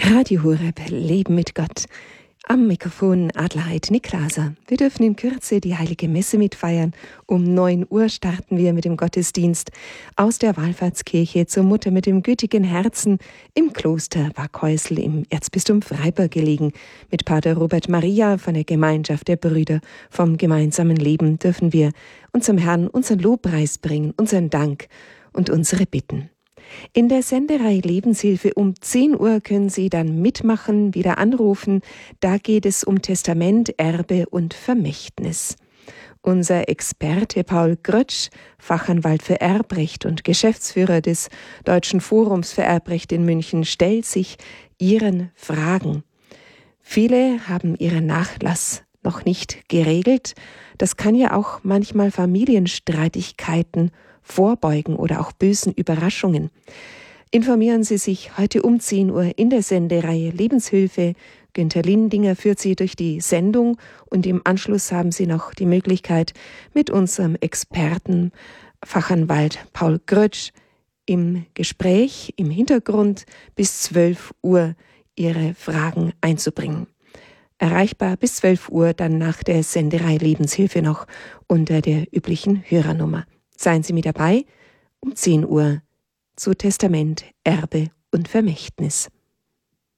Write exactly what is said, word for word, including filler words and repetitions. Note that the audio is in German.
Radio Horeb, Leben mit Gott. Am Mikrofon Adelheid Niklaser. Wir dürfen in Kürze die Heilige Messe mitfeiern. Um neun Uhr starten wir mit dem Gottesdienst aus der Wallfahrtskirche zur Mutter mit dem gütigen Herzen im Kloster Waghäusl im Erzbistum Freiburg gelegen. Mit Pater Robert Maria von der Gemeinschaft der Brüder vom gemeinsamen Leben dürfen wir unserem Herrn unseren Lobpreis bringen, unseren Dank und unsere Bitten. In der Sendereihe Lebenshilfe um zehn Uhr können Sie dann mitmachen, wieder anrufen. Da geht es um Testament, Erbe und Vermächtnis. Unser Experte Paul Grötsch, Fachanwalt für Erbrecht und Geschäftsführer des Deutschen Forums für Erbrecht in München, stellt sich Ihren Fragen. Viele haben ihren Nachlass noch nicht geregelt. Das kann ja auch manchmal Familienstreitigkeiten vorbeugen oder auch bösen Überraschungen. Informieren Sie sich heute um zehn Uhr in der Sendereihe Lebenshilfe. Günther Lindinger führt Sie durch die Sendung und im Anschluss haben Sie noch die Möglichkeit, mit unserem Experten, Fachanwalt Paul Grötsch, im Gespräch, im Hintergrund bis zwölf Uhr Ihre Fragen einzubringen. Erreichbar bis zwölf Uhr, dann nach der Sendereihe Lebenshilfe noch unter der üblichen Hörernummer. Seien Sie mit dabei um zehn Uhr zu Testament, Erbe und Vermächtnis.